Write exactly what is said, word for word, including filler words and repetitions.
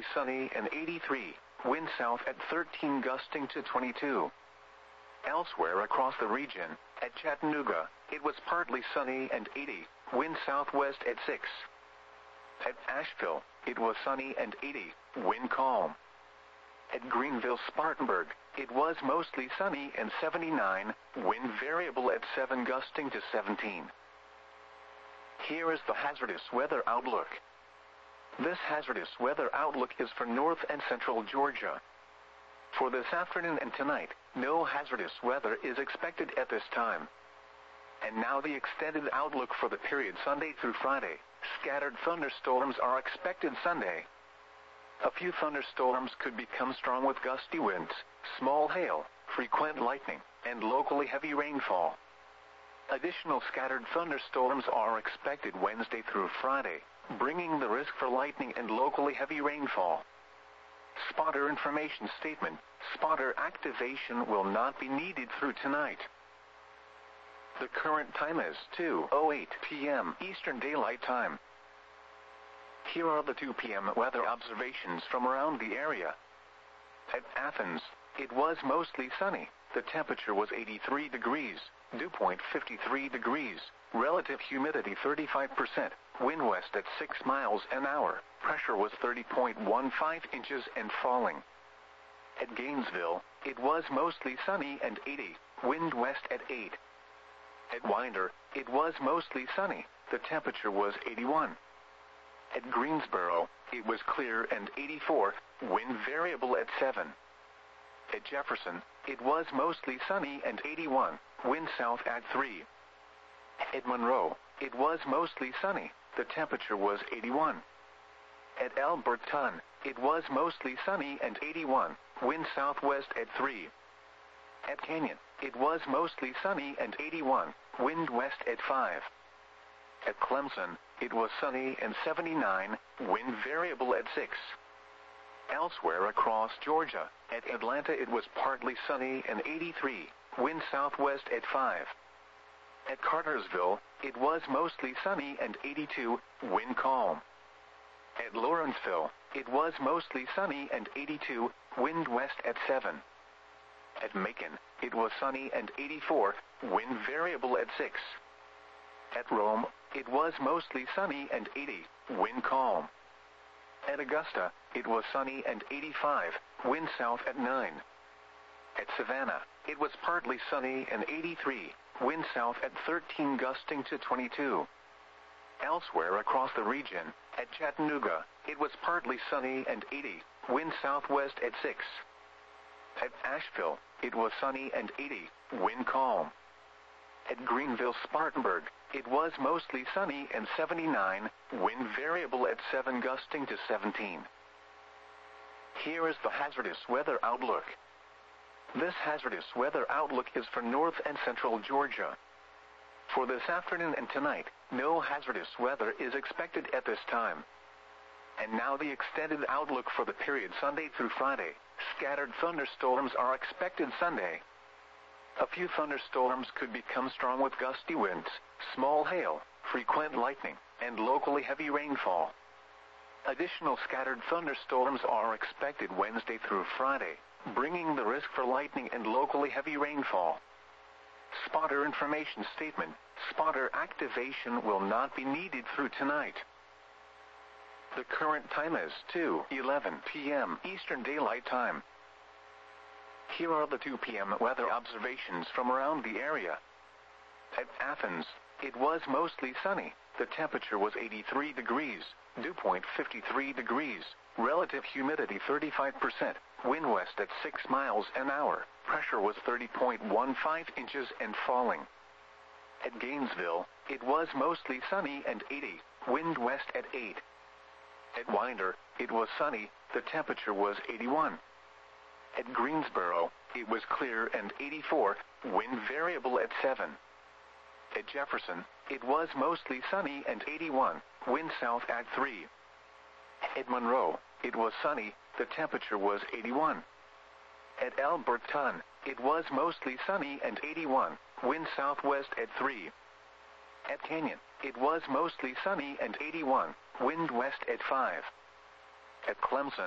partly sunny and eighty-three. Wind south at thirteen gusting to twenty-two. Elsewhere across the region, at Chattanooga, it was partly sunny and eighty. Wind southwest at six. At Asheville, it was sunny and eighty. Wind calm. At Greenville, Spartanburg, it was mostly sunny and seventy-nine. Wind variable at seven gusting to seventeen. Here is the hazardous weather outlook. This hazardous weather outlook is for north and central Georgia. For this afternoon and tonight, no hazardous weather is expected at this time. And now the extended outlook for the period Sunday through Friday. Scattered thunderstorms are expected Sunday. A few thunderstorms could become strong with gusty winds, small hail, frequent lightning, and locally heavy rainfall. Additional scattered thunderstorms are expected Wednesday through Friday, bringing the risk for lightning and locally heavy rainfall. Spotter information statement: spotter activation will not be needed through tonight. The current time is two oh eight p m Eastern Daylight Time. Here are the two p m weather observations from around the area. At Athens, it was mostly sunny. The temperature was eighty-three degrees, dew point fifty-three degrees, relative humidity thirty-five percent, wind west at six miles an hour, pressure was thirty point one five inches and falling. At Gainesville, it was mostly sunny and eighty, wind west at eight. At Winder, it was mostly sunny. The temperature was eighty-one. At Greensboro, it was clear and eighty-four, wind variable at seven. At Jefferson, it was mostly sunny and eighty-one, wind south at three. At Monroe, it was mostly sunny. The temperature was eighty-one. At Alberton, it was mostly sunny and eighty-one, wind southwest at three. At Canyon, it was mostly sunny and eighty-one, wind west at five. At Clemson, it was sunny and seventy-nine, wind variable at six. Elsewhere across Georgia, at Atlanta it was partly sunny and eighty-three, wind southwest at five. At Cartersville, it was mostly sunny and eighty-two, wind calm. At Lawrenceville, it was mostly sunny and eighty-two, wind west at seven. At Macon, it was sunny and eighty-four, wind variable at six. At Rome, it was mostly sunny and eighty, wind calm. At Augusta, it was sunny and eighty-five, wind south at nine. At Savannah, it was partly sunny and eighty-three, wind south at thirteen gusting to twenty-two. Elsewhere across the region, at Chattanooga, it was partly sunny and eighty, wind southwest at six. At Asheville, it was sunny and eighty, wind calm. At Greenville, Spartanburg, it was mostly sunny and seventy-nine, wind variable at seven gusting to seventeen. Here is the hazardous weather outlook. This hazardous weather outlook is for north and central Georgia. For this afternoon and tonight, no hazardous weather is expected at this time. And now the extended outlook for the period Sunday through Friday. Scattered thunderstorms are expected Sunday. A few thunderstorms could become strong with gusty winds, small hail, frequent lightning, and locally heavy rainfall. Additional scattered thunderstorms are expected Wednesday through Friday, bringing the risk for lightning and locally heavy rainfall. Spotter information statement: spotter activation will not be needed through tonight. The current time is two eleven p m Eastern Daylight Time. Here are the two p m weather observations from around the area. At Athens, it was mostly sunny. The temperature was eighty-three degrees, dew point fifty-three degrees, relative humidity thirty-five percent, wind west at six miles an hour, pressure was thirty point one five inches and falling. At Gainesville, it was mostly sunny and eighty, wind west at eight. At Winder, it was sunny. The temperature was eighty-one. At Greensboro, it was clear and eighty-four, wind variable at seven. At Jefferson, it was mostly sunny and eighty-one, wind south at three. At Monroe, it was sunny. The temperature was eighty-one. At Alberton, it was mostly sunny and eighty-one, wind southwest at three. At Canyon, it was mostly sunny and eighty-one, wind west at five. At Clemson,